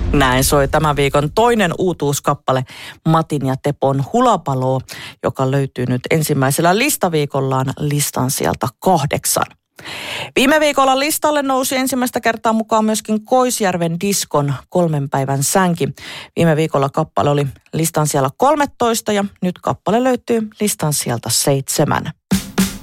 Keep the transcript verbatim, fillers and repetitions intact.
Näin soi tämän viikon toinen uutuuskappale Matin ja Tepon Hulapalo, joka löytyy nyt ensimmäisellä listaviikollaan listan sieltä kahdeksan. Viime viikolla listalle nousi ensimmäistä kertaa mukaan myöskin Koisjärven diskon kolmen päivän sänki. Viime viikolla kappale oli listan siellä kolmetoista ja nyt kappale löytyy listan sieltä seitsemän.